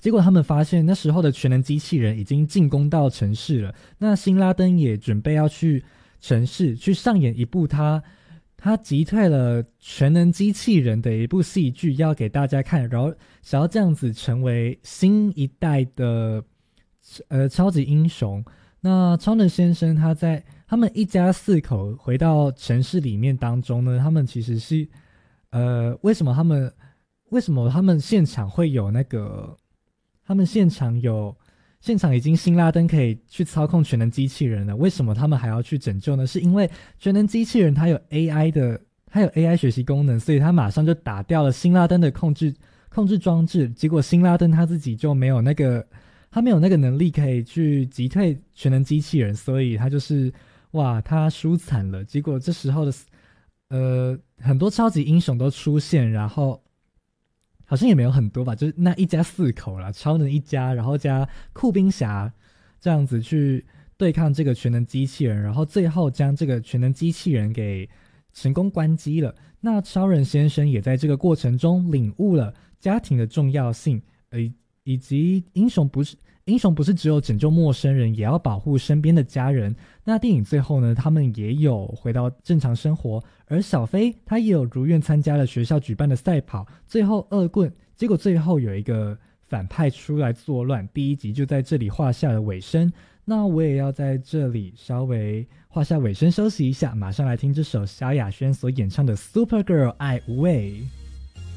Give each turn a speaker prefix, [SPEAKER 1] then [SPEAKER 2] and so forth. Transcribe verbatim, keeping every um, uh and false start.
[SPEAKER 1] 结果他们发现那时候的全能机器人已经进攻到城市了，那辛拉登也准备要去城市去上演一部他他击退了全能机器人的一部戏剧要给大家看，然后想要这样子成为新一代的呃超级英雄。那超能先生他在他们一家四口回到城市里面当中呢，他们其实是呃为什么他们为什么他们现场会有那个他们现场有现场已经辛拉登可以去操控全能机器人了，为什么他们还要去拯救呢？是因为全能机器人它有 A I 的，它有 A I 学习功能，所以它马上就打掉了辛拉登的控制控制装置。结果辛拉登他自己就没有那个，他没有那个能力可以去击退全能机器人，所以他就是哇，他输惨了。结果这时候的呃很多超级英雄都出现，然后。好像也没有很多吧，就是那一家四口啦，超能一家，然后加酷冰侠这样子去对抗这个全能机器人，然后最后将这个全能机器人给成功关机了。那超人先生也在这个过程中领悟了家庭的重要性，呃，以及英雄不是英雄不是只有拯救陌生人，也要保护身边的家人。那电影最后呢，他们也有回到正常生活，而小飞他也有如愿参加了学校举办的赛跑，最后恶棍，结果最后有一个反派出来作乱，第一集就在这里画下了尾声。那我也要在这里稍微画下尾声休息一下，马上来听这首萧亚轩所演唱的 Supergirl 爱无畏。